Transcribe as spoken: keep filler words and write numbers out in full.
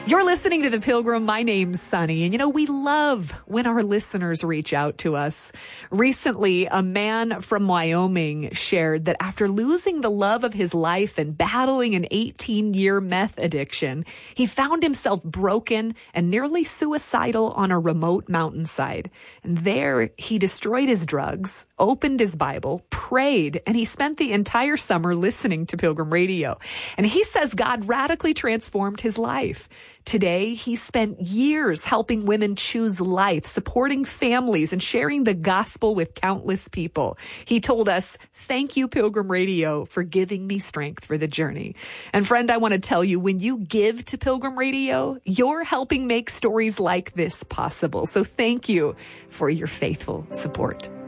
You're listening to The Pilgrim. My name's Sunny. And you know, we love when our listeners reach out to us. Recently, a man from Wyoming shared that after losing the love of his life and battling an eighteen-year meth addiction, he found himself broken and nearly suicidal on a remote mountainside. And there, he destroyed his drugs, opened his Bible, prayed, and he spent the entire summer listening to Pilgrim Radio. And he says God radically transformed his life. Today, he spent years helping women choose life, supporting families, and sharing the gospel with countless people. He told us, "Thank you, Pilgrim Radio, for giving me strength for the journey." And friend, I want to tell you, when you give to Pilgrim Radio, you're helping make stories like this possible. So thank you for your faithful support.